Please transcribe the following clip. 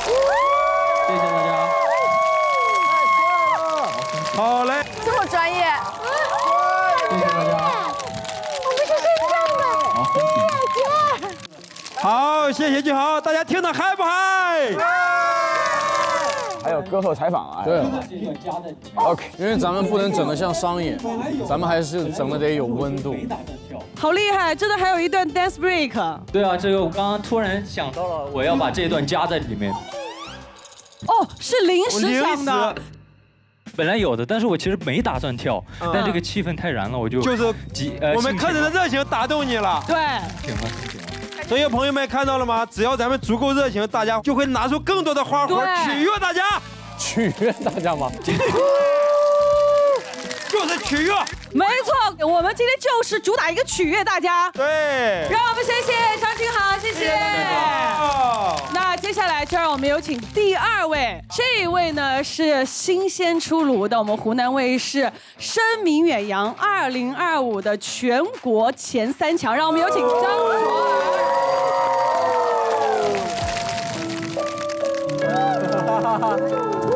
谢谢大家。 好嘞， 这么专业。 谢谢大家。 我们是真正的。 好， 姐。 好，谢谢俊豪，大家听得嗨不嗨？ 还有歌后采访啊。 对 ，OK， 因为咱们不能整得像商业，咱们还是整的得有温度。 好厉害，真的还有一段 dance break。 对啊，这个我刚刚突然想到了，我要把这段加在里面。 哦，是临时想的。 本来有的，但是我其实没打算跳，但这个气氛太燃了，我就我们客人的热情打动你了。 对， 行了。 所以朋友们看到了吗？只要咱们足够热情，大家就会拿出更多的花活取悦大家。 取悦大家吗？ 就是取悦。 没错，我们今天就是主打一个取悦大家。 对。 让我们谢谢张俊豪，谢谢。那接下来就让我们有请第2位，这一位呢是新鲜出炉的我们湖南卫视声名远扬2025的全国前3强，让我们有请张卓儿。